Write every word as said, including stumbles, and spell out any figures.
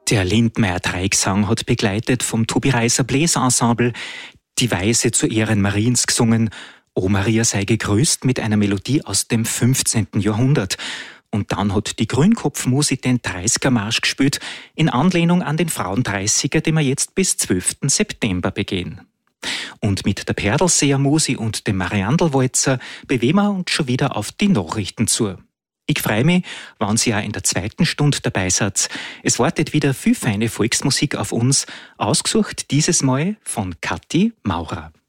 Der Lindmeier-Dreigesang hat begleitet vom Tobi Reiser Bläserensemble die Weise zu Ehren Mariens gesungen, O Maria sei gegrüßt, mit einer Melodie aus dem fünfzehnten Jahrhundert. Und dann hat die Grünkopfmusik den dreißiger-Marsch gespielt, in Anlehnung an den Frauendreißiger, den wir jetzt bis zwölften September begehen. Und mit der Perlseer Musi und dem Mariandelwalzer bewegen wir uns schon wieder auf die Nachrichten zu. Ich freue mich, wenn Sie auch in der zweiten Stunde dabei seid. Es wartet wieder viel feine Volksmusik auf uns, ausgesucht dieses Mal von Kathi Maurer.